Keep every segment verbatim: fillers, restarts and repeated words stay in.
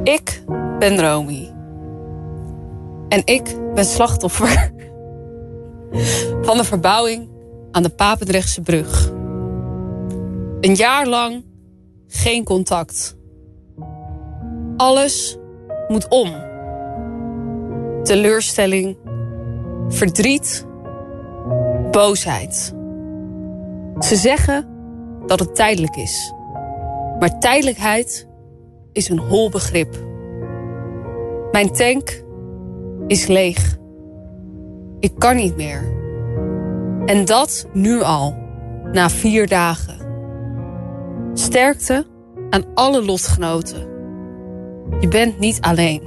Ik ben Romy. En ik ben slachtoffer van de verbouwing aan de Papendrechtse brug. Een jaar lang geen contact. Alles moet om. Teleurstelling, verdriet, boosheid. Ze zeggen dat het tijdelijk is. Maar tijdelijkheid is een hol begrip. Mijn tank is leeg. Ik kan niet meer. En dat nu al, na vier dagen. Sterkte aan alle lotgenoten. Je bent niet alleen.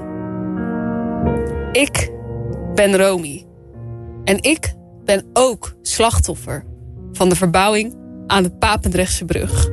Ik ben Romy. En ik ben ook slachtoffer van de verbouwing aan de Papendrechtse brug.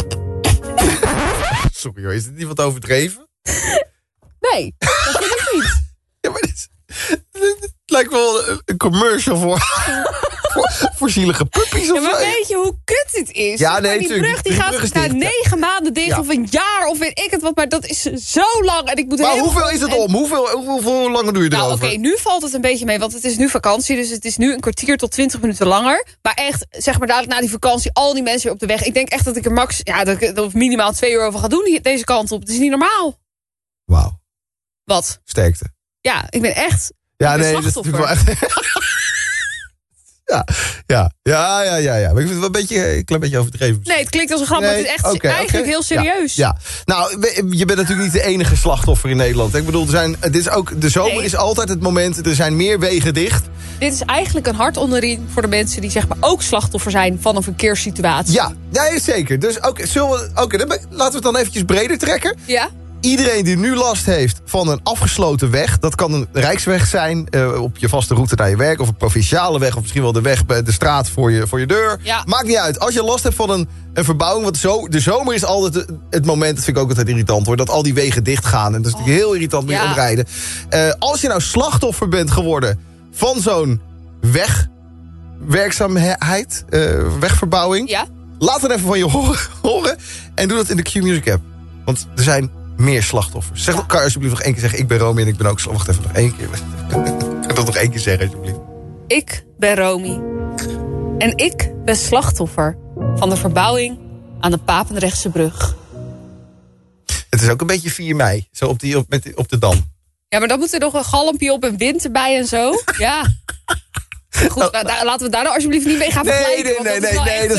Sorry hoor, is dit niet wat overdreven? Nee, dat vind ik niet. Ja, maar dit, is, dit lijkt wel een, een commercial voor, voor, voor zielige puppies of Ja, maar zo. weet je hoe kut dit is? Ja, nee, die tuurlijk. brug die Die gaat brug is na dicht, ja. negen maanden dicht Ja. of een jaar of weet ik het wat. Maar dat is zo lang. En ik moet Maar heel hoeveel goed- is het en- om? Hoeveel, hoeveel, hoe lang doe je Nou, erover? oké, nu valt het een beetje mee, want het is nu vakantie. Dus het is nu een kwartier tot twintig minuten langer. Maar echt, zeg maar dadelijk na die vakantie, al die mensen weer op de weg. Ik denk echt dat ik er max, ja, dat ik er minimaal twee uur over ga doen hier- deze kant op. Het is niet normaal. Wauw, Wat? sterkte. Ja, ik ben echt... Ja, ik ben nee, dat is natuurlijk wel slachtoffer. echt... ja, ja, ja, ja, ja, ja. Maar ik vind het wel een beetje, een klein beetje overdreven. Nee, het klinkt als een grap, maar Nee, het is echt oké, eigenlijk oké. heel serieus. Ja, ja. Nou, we- je bent natuurlijk niet de enige slachtoffer in Nederland. Ik bedoel, er zijn, dit is ook, de zomer Nee. is altijd het moment. Er zijn meer wegen dicht. Dit is eigenlijk een hart onder de riem voor de mensen die zeg maar ook slachtoffer zijn van een verkeerssituatie. Ja, ja zeker. Dus oké, zullen we, oké, dan ben- laten we het dan eventjes breder trekken. Ja? Iedereen die nu last heeft van een afgesloten weg... dat kan een rijksweg zijn uh, op je vaste route naar je werk... of een provinciale weg, of misschien wel de weg bij de straat voor je, voor je deur. Ja. Maakt niet uit. Als je last hebt van een, een verbouwing... want zo, de zomer is altijd het, het moment, dat vind ik ook altijd irritant hoor... dat al die wegen dicht gaan. En dat is natuurlijk heel irritant met Ja. omrijden. Uh, als je nou slachtoffer bent geworden van zo'n wegwerkzaamheid... Uh, wegverbouwing... Ja? laat het even van je horen, horen en doe dat in de Q-Music app. Want er zijn meer slachtoffers. Zeg, Ja. Kan je alsjeblieft nog één keer zeggen... ik ben Romy en ik ben ook slachtoffer. Wacht even, nog één keer. Kan je dat nog één keer zeggen, alsjeblieft? Ik ben Romy. En ik ben slachtoffer van de verbouwing aan de Papendrechtse brug. Het is ook een beetje vier mei. Zo op, die, op, met, op de Dam. Ja, maar dan moet er nog een galmpje op en wind erbij en zo. Ja. Goed, nou, daar- laten we daar nou alsjeblieft niet mee gaan Nee, vergelijken. nee, want nee, dat is nee, wel nee, echt,